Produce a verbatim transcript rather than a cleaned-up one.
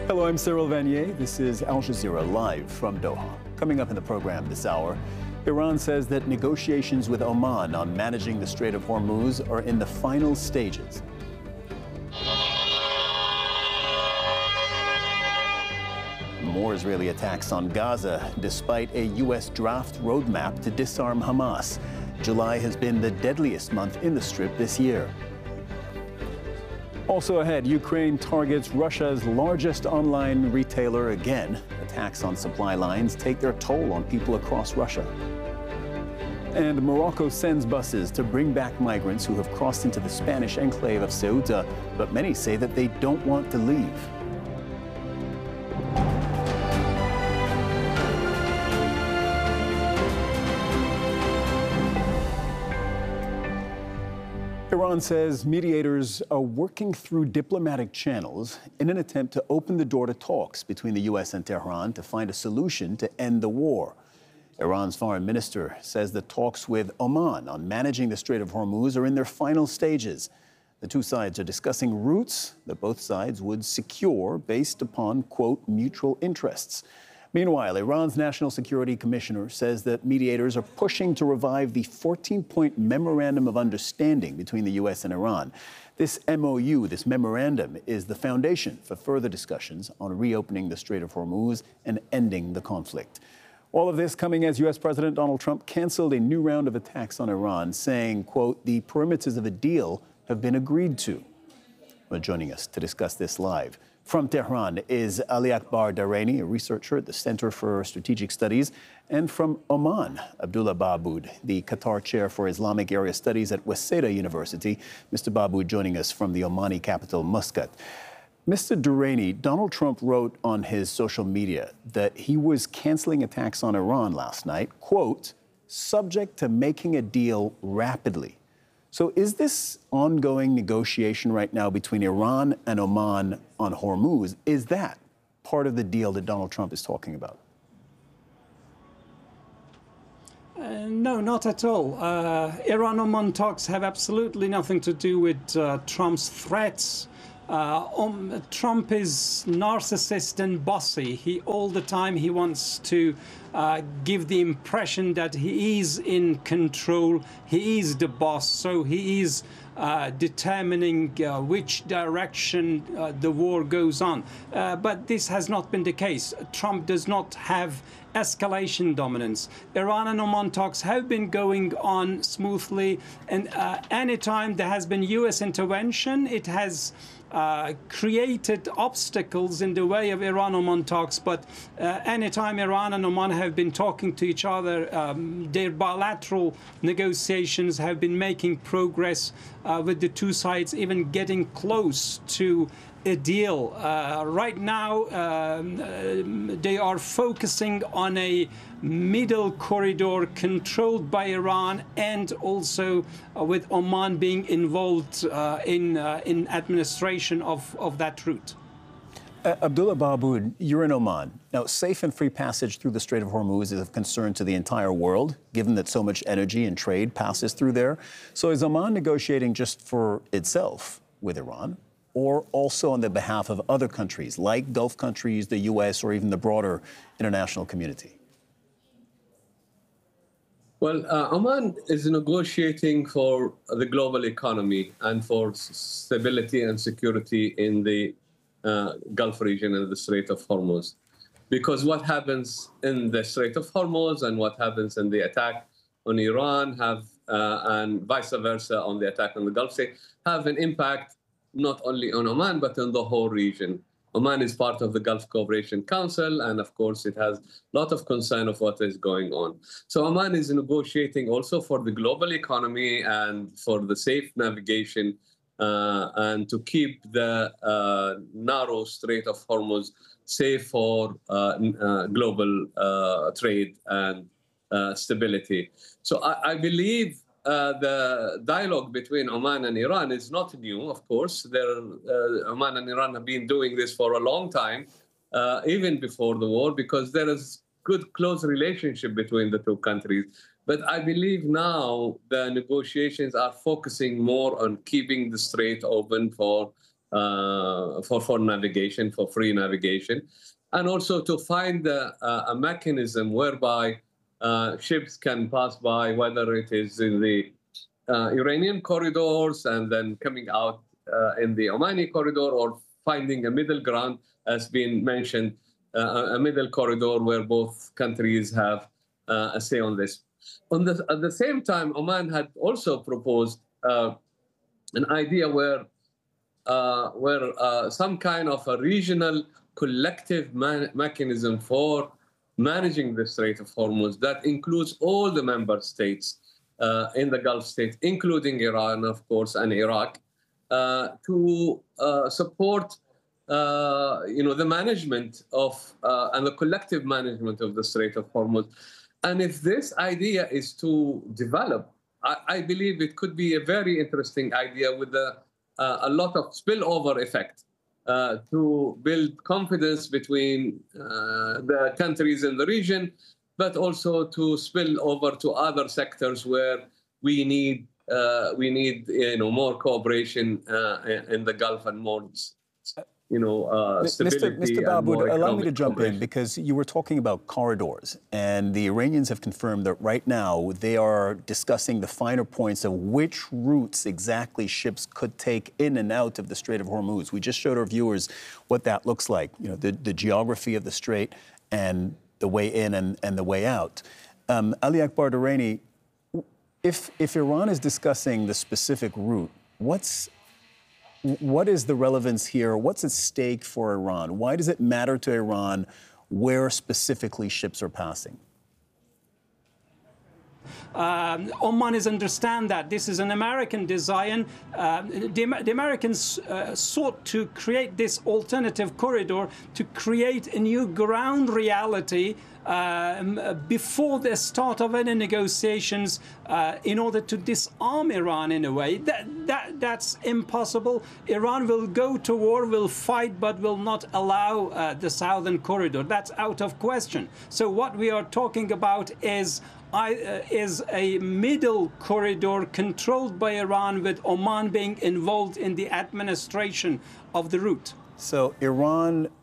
Hello, I'm Cyril Vanier. This is Al Jazeera live from Doha. Coming up in the program this hour, Iran says that negotiations with Oman on managing the Strait of Hormuz are in the final stages. More Israeli attacks on Gaza, despite a U S draft roadmap to disarm Hamas. July has been the deadliest month in the Strip this year. Also ahead, Ukraine targets Russia's largest online retailer again. Attacks on supply lines take their toll on people across Russia. And Morocco sends buses to bring back migrants who have crossed into the Spanish enclave of Ceuta, but many say that they don't want to leave. Iran says mediators are working through diplomatic channels in an attempt to open the door to talks between the U S and Tehran to find a solution to end the war. Iran's foreign minister says the talks with Oman on managing the Strait of Hormuz are in their final stages. The two sides are discussing routes that both sides would secure based upon, quote, mutual interests. Meanwhile, Iran's National Security Commissioner says that mediators are pushing to revive the fourteen-point Memorandum of Understanding between the U S and Iran. This M O U, this memorandum, is the foundation for further discussions on reopening the Strait of Hormuz and ending the conflict. All of this coming as U S President Donald Trump canceled a new round of attacks on Iran, saying, quote, the perimeters of a deal have been agreed to. Well, joining us to discuss this live from Tehran is Ali Akbar Daraini, a researcher at the Center for Strategic Studies, and from Oman, Abdullah Baabood, the Qatar Chair for Islamic Area Studies at Waseda University. Mister Baabood joining us from the Omani capital, Muscat. Mister Daraini, Donald Trump wrote on his social media that he was canceling attacks on Iran last night, quote, subject to making a deal rapidly. So is this ongoing negotiation right now between Iran and Oman on Hormuz, is that part of the deal that Donald Trump is talking about? Uh, no, not at all. Uh, Iran-Oman talks have absolutely nothing to do with uh, Trump's threats. Uh, um, Trump is narcissist and bossy. He all the time he wants to uh, give the impression that he is in control. He is the boss, so he is uh, determining uh, which direction uh, the war goes on. Uh, but this has not been the case. Trump does not have escalation dominance. Iran and Oman talks have been going on smoothly, and uh, anytime there has been U S intervention, it has Uh, created obstacles in the way of Iran-Oman talks, but uh, anytime Iran and Oman have been talking to each other, um, their bilateral negotiations have been making progress uh, with the two sides even getting close to a deal. Uh, right now, um, uh, they are focusing on a middle corridor controlled by Iran, and also uh, with Oman being involved uh, in uh, in administration of, of that route. Uh, Abdullah Baabood, you're in Oman. Now, safe and free passage through the Strait of Hormuz is of concern to the entire world, given that so much energy and trade passes through there. So is Oman negotiating just for itself with Iran, or also on the behalf of other countries like Gulf countries, the U S, or even the broader international community? Well, uh, Oman is negotiating for the global economy and for stability and security in the uh, Gulf region and the Strait of Hormuz. Because what happens in the Strait of Hormuz and what happens in the attack on Iran have, uh, and vice versa on the attack on the Gulf State, have an impact not only on Oman, but on the whole region. Oman is part of the Gulf Cooperation Council, and of course it has a lot of concern of what is going on. So Oman is negotiating also for the global economy and for the safe navigation uh, and to keep the uh, narrow Strait of Hormuz safe for uh, uh, global uh, trade and uh, stability. So I, I believe Uh, the dialogue between Oman and Iran is not new, of course. There, uh, Oman and Iran have been doing this for a long time, uh, even before the war, because there is good, close relationship between the two countries. But I believe now the negotiations are focusing more on keeping the strait open for uh, for, for navigation, for free navigation, and also to find a, a mechanism whereby uh, ships can pass by, whether it is in the uh, Iranian corridors and then coming out uh, in the Omani corridor, or finding a middle ground, as been mentioned, uh, a middle corridor where both countries have uh, a say on this. On the, at the same time, Oman had also proposed uh, an idea where, uh, where uh, some kind of a regional collective man mechanism for managing the Strait of Hormuz that includes all the member states uh, in the Gulf states, including Iran, of course, and Iraq, uh, to uh, support uh, you know, the management of uh, and the collective management of the Strait of Hormuz. And if this idea is to develop, I, I believe it could be a very interesting idea with a, uh, a lot of spillover effect uh, to build confidence between uh, the countries in the region, but also to spill over to other sectors where we need uh, we need you know more cooperation uh, in the Gulf and more you know, uh, stability. Mister Baboud, allow me to jump in, because you were talking about corridors, and the Iranians have confirmed that right now they are discussing the finer points of which routes exactly ships could take in and out of the Strait of Hormuz. We just showed our viewers what that looks like, you know, the, the geography of the strait and the way in and, and the way out. Um, Ali Akbar Durrani, if, if Iran is discussing the specific route, what's What is the relevance here? What's at stake for Iran? Why does it matter to Iran where specifically ships are passing? Um, Omanis understand that this is an American design. Uh, the, the Americans uh, sought to create this alternative corridor to create a new ground reality um, before the start of any negotiations uh, in order to disarm Iran in a way. That, that, that's impossible. Iran will go to war, will fight, but will not allow uh, the southern corridor. That's out of question. So what we are talking about is I, uh, is a middle corridor controlled by Iran, with Oman being involved in the administration of the route. So Iran